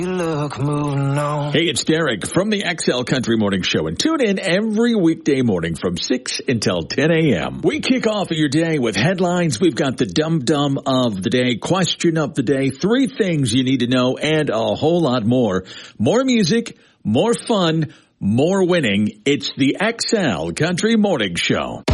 Look, moving on. Hey, it's Derek from the XL Country Morning Show, and tune in every weekday morning from 6 until 10 a.m. We kick off your day with headlines. We've got the dum-dum of the day, question of the day, 3 things you need to know, and a whole lot more. More music, more fun, more winning. It's the XL Country Morning Show.